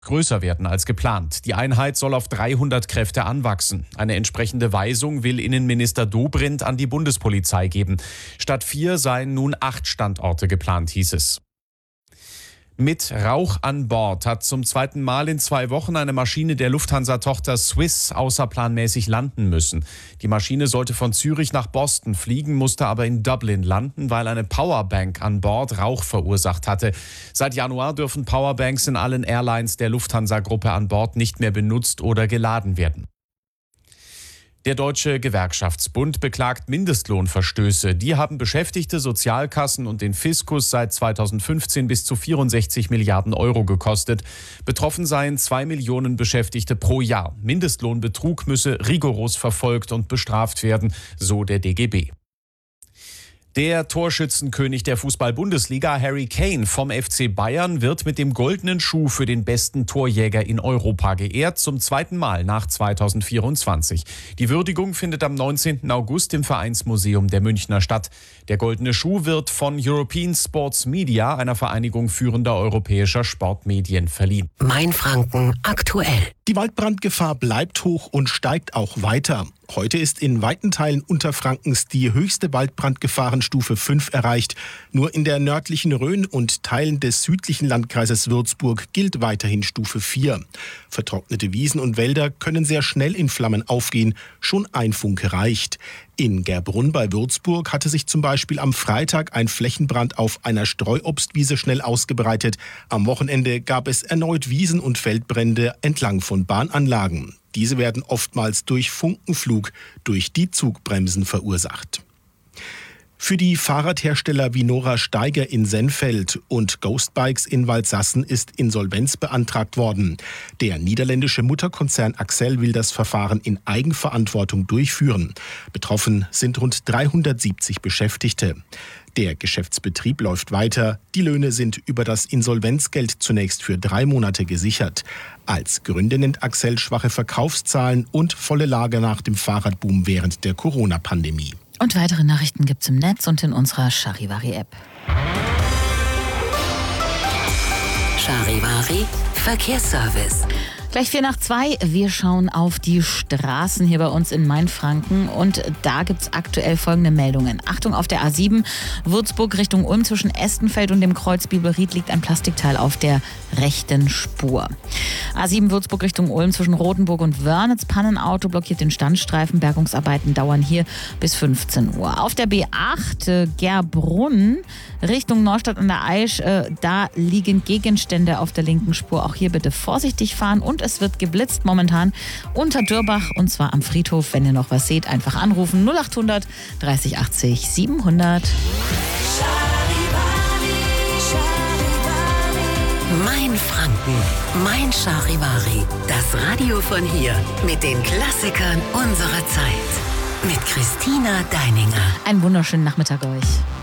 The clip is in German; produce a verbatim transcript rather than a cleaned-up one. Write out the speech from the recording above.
größer werden als geplant. Die Einheit soll auf dreihundert Kräfte anwachsen. Eine entsprechende Weisung will Innenminister Dobrindt an die Bundespolizei geben. Statt vier seien nun acht Standorte geplant, hieß es. Mit Rauch an Bord hat zum zweiten Mal in zwei Wochen eine Maschine der Lufthansa-Tochter Swiss außerplanmäßig landen müssen. Die Maschine sollte von Zürich nach Boston fliegen, musste aber in Dublin landen, weil eine Powerbank an Bord Rauch verursacht hatte. Seit Januar dürfen Powerbanks in allen Airlines der Lufthansa-Gruppe an Bord nicht mehr benutzt oder geladen werden. Der Deutsche Gewerkschaftsbund beklagt Mindestlohnverstöße. Die haben Beschäftigte, Sozialkassen und den Fiskus seit zweitausendfünfzehn bis zu vierundsechzig Milliarden Euro gekostet. Betroffen seien zwei Millionen Beschäftigte pro Jahr. Mindestlohnbetrug müsse rigoros verfolgt und bestraft werden, so der D G B. Der Torschützenkönig der Fußball-Bundesliga, Harry Kane vom F C Bayern, wird mit dem Goldenen Schuh für den besten Torjäger in Europa geehrt, zum zweiten Mal nach zweitausendvierundzwanzig. Die Würdigung findet am neunzehnten August im Vereinsmuseum der Münchner statt. Der Goldene Schuh wird von European Sports Media, einer Vereinigung führender europäischer Sportmedien, verliehen. Mainfranken aktuell. Die Waldbrandgefahr bleibt hoch und steigt auch weiter. Heute ist in weiten Teilen Unterfrankens die höchste Waldbrandgefahrenstufe fünf erreicht. Nur in der nördlichen Rhön und Teilen des südlichen Landkreises Würzburg gilt weiterhin Stufe vier. Vertrocknete Wiesen und Wälder können sehr schnell in Flammen aufgehen. Schon ein Funke reicht. In Gerbrunn bei Würzburg hatte sich zum Beispiel am Freitag ein Flächenbrand auf einer Streuobstwiese schnell ausgebreitet. Am Wochenende gab es erneut Wiesen- und Feldbrände entlang von Bahnanlagen. Diese werden oftmals durch Funkenflug durch die Zugbremsen verursacht. Für die Fahrradhersteller wie Nora Steiger in Sennfeld und Ghostbikes in Waldsassen ist Insolvenz beantragt worden. Der niederländische Mutterkonzern Accel will das Verfahren in Eigenverantwortung durchführen. Betroffen sind rund dreihundertsiebzig Beschäftigte. Der Geschäftsbetrieb läuft weiter. Die Löhne sind über das Insolvenzgeld zunächst für drei Monate gesichert. Als Gründe nennt Accel schwache Verkaufszahlen und volle Lager nach dem Fahrradboom während der Corona-Pandemie. Und weitere Nachrichten gibt's im Netz und in unserer Charivari-App. Charivari Verkehrsservice. Gleich vier nach zwei. Wir schauen auf die Straßen hier bei uns in Mainfranken und da gibt's aktuell folgende Meldungen. Achtung, auf der A sieben Würzburg Richtung Ulm zwischen Estenfeld und dem Kreuz Bibelried liegt ein Plastikteil auf der rechten Spur. A sieben Würzburg Richtung Ulm zwischen Rothenburg und Wörnitz. Pannenauto blockiert den Standstreifen. Bergungsarbeiten dauern hier bis fünfzehn Uhr. Auf der B acht äh, Gerbrunn Richtung Neustadt an der Aisch. Äh, da liegen Gegenstände auf der linken Spur. Auch hier bitte vorsichtig fahren und es wird geblitzt momentan unter Dörbach und zwar am Friedhof. Wenn ihr noch was seht, einfach anrufen. null achthundert dreißig achtzig siebenhundert. Mainfranken, mein Charivari. Das Radio von hier mit den Klassikern unserer Zeit. Mit Christina Deininger. Einen wunderschönen Nachmittag euch.